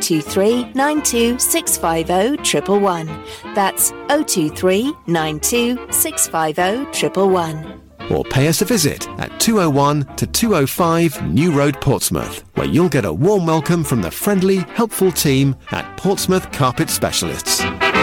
023 92 650 111. That's 023 92 650 111. Or pay us a visit at 201 to 205 New Road, Portsmouth, where you'll get a warm welcome from the friendly, helpful team at Portsmouth Carpet Specialists.